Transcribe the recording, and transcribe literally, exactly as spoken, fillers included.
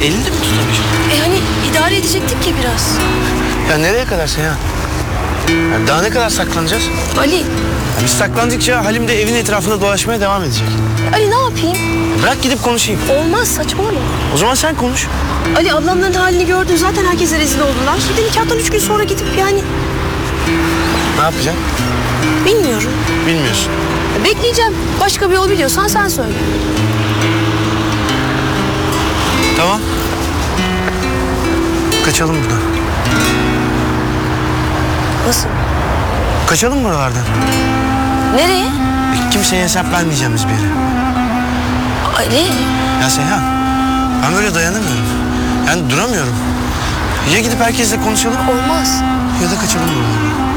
elini de mi tutamayacağım? E hani idare edecektik ya biraz. Ya nereye kadar Seyhan? Ya daha ne kadar saklanacağız? Ali, Ya biz saklandıkça Halim de evin etrafında dolaşmaya devam edecek. Ali ne yapayım? Bırak gidip konuşayım. Olmaz, saçmalama. O zaman sen konuş. Ali ablamların halini gördün, zaten herkese rezil oldular. Bir de nikahtan üç gün sonra gidip yani Ne yapacaksın? bilmiyorum. Bilmiyorsun. Bekleyeceğim. Başka bir yol biliyorsan sen söyle. Tamam. Kaçalım buradan. Nasıl? Kaçalım buralardan. Nereye? E, kimseye hesap vermeyeceğimiz bir yere. Ali. Ya Seyhan, ben böyle dayanamıyorum. Yani duramıyorum. Ya gidip herkesle konuşalım Olmaz. ya da kaçalım buradan.